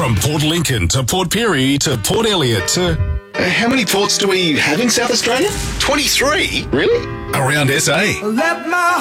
From Port Lincoln to Port Pirie to Port Elliot to How many ports do we have in South Australia? 23? Really? around SA. Let my